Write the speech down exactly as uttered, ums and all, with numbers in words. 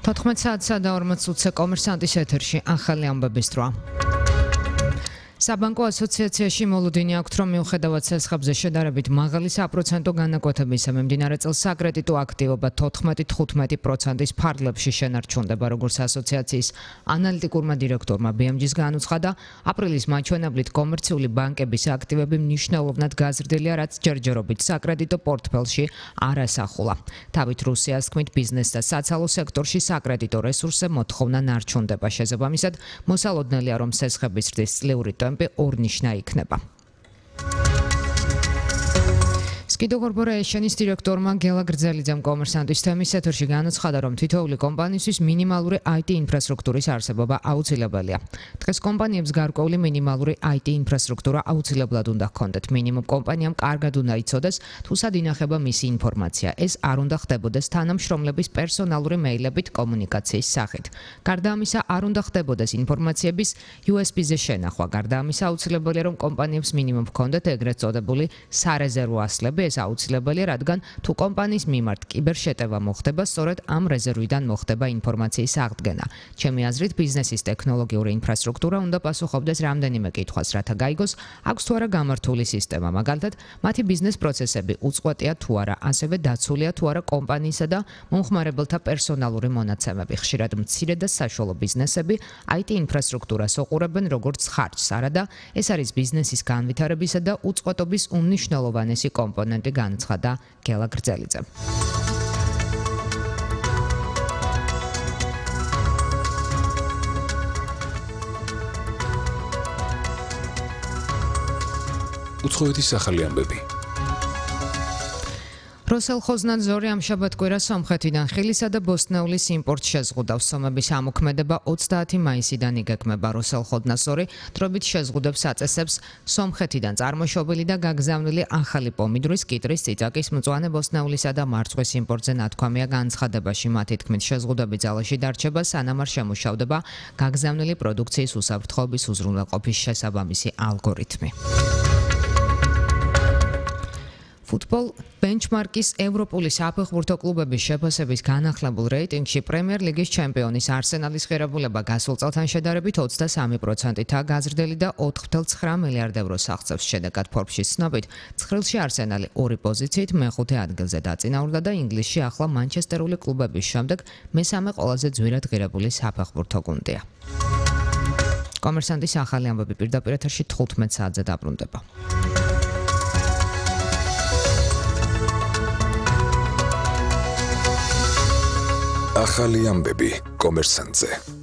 თოთხმეტ საათსა და ორმოც ოცდაოთხ კომერსანტის ეთერში ახალი ამბების დროა. საბანკო ასოციაციაში მოლოდინი აქვთ, რომ მიუხედავად ცესხებზე შედარებით მაღალი საპროცენტო განაკვეთებისა, მიმდინარე წელს საკრედიტო აქტივობა თოთხმეტი თხუთმეტი პროცენტის ფარგლებში შენარჩუნდება, როგორც ასოციაციის ანალიტიკურმა დირექტორმა ბი ემ ჯი-ს განუცხადა, აპრილის მაჩვენებლით კომერციული ბანკების აქტივები მნიშვნელოვნად გაზრდილია, რაც ჯერჯერობით საკრედიტო პორტფელში არ ასახულა. თავით რუსიას თქმით, ბიზნეს და საცალო სექტორში საკრედიტო რესურსზე მოთხოვნა ნარჩუნდება. შესაბამისად, მოსალოდნელია, რომ ცესხების ზრდის წლიური ტემპი ორნიშნა იქნება. Skido Corporation-ის დირექტორმა გელა გრძელიძემ კომერსანტის თემის ეთერში განაცხადა, რომ თითოეული კომპანიისთვის მინიმალური აი ტი ინფრასტრუქტურის არსებობა აუცილებელია. დღეს კომპანიებს გარკვეული მინიმალური აი ტი ინფრასტრუქტურა აუცილებლად უნდა ჰქონდეთ. მინიმუმ კომპანიამ კარგად უნდა იცოდეს, თუ სად ინახება მისი ინფორმაცია. ეს არ უნდა ხდებოდეს თანამშრომლების პერსონალური მეილებით კომუნიკაციის სახით. გარდა ამისა, არ უნდა ხდებოდეს ინფორმაციების იუ ეს ბი-ზე შენახვა. გარდა ამისა, აუცილებელია, რომ კომპანიებს მინიმუმ ჰქონდეთ ეგრეთ წოდებული სარეზერვო ასლები. ეს აუცილებელია, რადგან თუ კომპანიის მიმართ კიბერშეტევა მოხდება, სწორედ ამ რეზერვიდან მოხდება ინფორმაციის აღდგენა. ჩემი აზრით, ბიზნესის ტექნოლოგიური ინფრასტრუქტურა უნდა პასუხობდეს რამდენიმე კითხვას, რათა გაიგოს, აქვს თუ არა გამართული სისტემა. მაგალითად, მათი ბიზნეს პროცესები უწყვეტია თუ არა, ასევე დაცულია თუ არა კომპანიისა და მომხმარებელთა პერსონალური მონაცემები. ხშირად მცირე და საშუალო ბიზნესები აი ტი ინფრასტრუქტურას ოყურებენ როგორც ხარჯს, არადა ეს არის ბიზნესის განვითარებისა და უწყვეტობის უმნიშვნელოვანესი კომპონენტი. განაცხადა გელა გრძელიძემ. უცხოეთის ახალი ამბები. როსელხოზნადზორი ამ შაბათ-კვირას სომხეთიდან ხილისა და ბოსტნეულის იმპორტს შეზღუდავს. სომების ამოქმედება ოცდაათი მაისიდან იგეგმება. როსელხოზნადზორი დროებით შეზღუდებს აწესებს სომხეთიდან წარმოშობილი და გაგზავნილი ახალი პომიდრის, კიტრის, წიწაკის, მწვანე ბოსტნეულისა და მარწყვის იმპორტზე ნათქვამია განცხადებაში. მათი თქმით, შეზღუდები ძალაში დარჩება, სანამ არ შემუშავდება გაგზავნილი პროდუქციის უსაფრთხოების უზრუნველყოფის შესაბამისი ალგორითმი. Futbol benchmark-ის ევროპული საფეხბურთო კლუბების შეფასების განახლებულ რეიტინგში პრემიერ ლიგის ჩემპიონის არსენალის ღირებულება გასულ წელთან შედარებით ოცდასამი პროცენტითაა გაზრდილი და ოთხ ათეული ცხრა მილიარდ ევროს აღწევს. შედეგად ფორბსის ცნობით, ცხრილში არსენალი ორი პოზიციით მეხუთე ადგილზე დაწინაურდა და ინგლისში ახლა მანჩესტერული კლუბების შემდეგ მესამე ყველაზე ძვირად ღირებული საფეხბურთო გუნდია. კომერსანტის ახალი ამბები პირდაპირ ეთერში თხუთმეტ საათზე დაბრუნდება. ახალი ამბები კომერსანტზე.